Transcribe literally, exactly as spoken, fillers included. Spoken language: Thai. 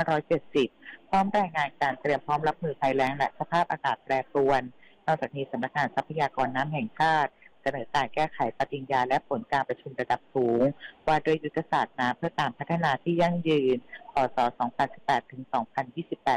ร้อยเจ็ดสิบพร้อมรายงานการเตรียมพร้อมรับมือภัยแล้งและสภาพอากาศแปรปรวนนอกจากนี้สำนักงานทรัพยากรน้ำแห่งชาติเสนอการแก้ไขปฏิญญาและผลการประชุมระดับสูงว่าด้วยยุทธศาสตร์น้ำเพื่อการพัฒนาที่ยั่งยืนพ.ศ. สองพันสิบแปด ถึง สองพันยี่สิบแปด